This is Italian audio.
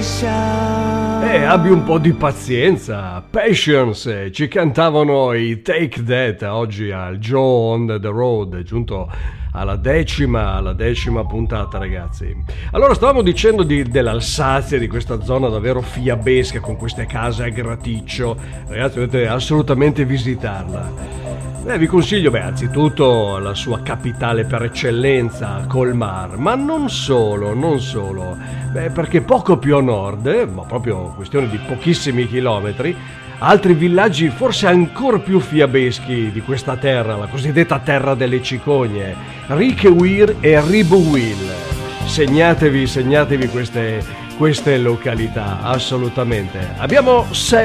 Abbi un po' di pazienza. Patience, ci cantavano i Take That oggi al Joe on the Road, giunto alla decima puntata, ragazzi. Allora, stavamo dicendo dell'Alsazia, di questa zona davvero fiabesca con queste case a graticcio. Ragazzi, dovete assolutamente visitarla. Vi consiglio, anzitutto la sua capitale per eccellenza, Colmar, ma non solo, perché poco più a nord, ma proprio questione di pochissimi chilometri, altri villaggi forse ancora più fiabeschi di questa terra, la cosiddetta terra delle cicogne, Richeweir e Ribeauvillé. Segnatevi queste località, assolutamente. Abbiamo